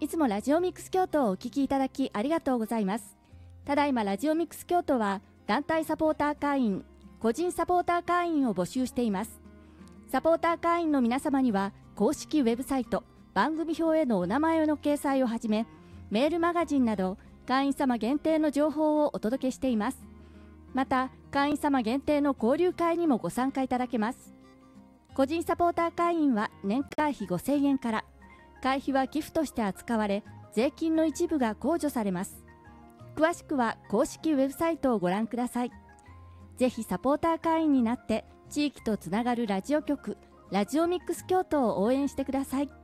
いつもラジオミックス京都をお聞きいただきありがとうございます。ただいまラジオミックス京都は団体サポーター会員、個人サポーター会員を募集しています。サポーター会員の皆様には公式ウェブサイト、番組表へのお名前の掲載をはじめ、メールマガジンなど会員様限定の情報をお届けしています。また会員様限定の交流会にもご参加いただけます。個人サポーター会員は年会費5000円から、会費は寄付として扱われ、税金の一部が控除されます。詳しくは公式ウェブサイトをご覧ください。ぜひサポーター会員になって地域とつながるラジオ局、ラジオミックス京都を応援してください。